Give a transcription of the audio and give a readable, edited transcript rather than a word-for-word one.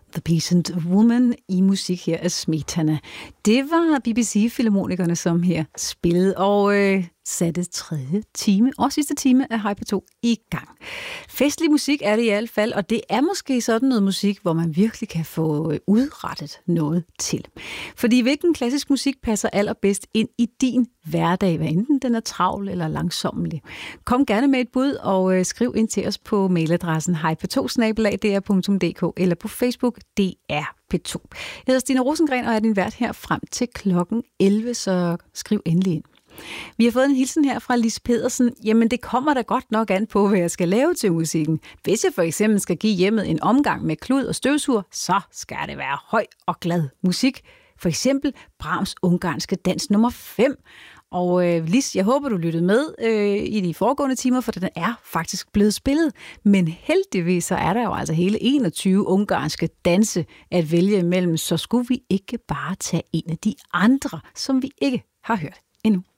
The Peasant Woman i musik her af Smetana. Det var BBC-filharmonikerne, som her spillede og satte tredje time og sidste time af Hyper 2 i gang. Festlig musik er det i hvert fald, og det er måske sådan noget musik, hvor man virkelig kan få udrettet noget til. Fordi hvilken klassisk musik passer allerbedst ind i din hverdag, hvad enten den er travl eller langsommelig. Kom gerne med et bud og skriv ind til os på mailadressen hyper2@dr.dk eller på Facebook DR P2. Jeg hedder Stine Rosengren og er din vært her frem til klokken 11, så skriv endelig ind. Vi har fået en hilsen her fra Lis Pedersen. Jamen, det kommer da godt nok an på, hvad jeg skal lave til musikken. Hvis jeg for eksempel skal give hjemmet en omgang med klud og støvsuger, så skal det være høj og glad musik. For eksempel Brahms ungarske dans nummer 5. Og Lis, jeg håber, du lyttede med i de foregående timer, for den er faktisk blevet spillet. Men heldigvis så er der jo altså hele 21 ungarske danse at vælge imellem, så skulle vi ikke bare tage en af de andre, som vi ikke har hørt endnu.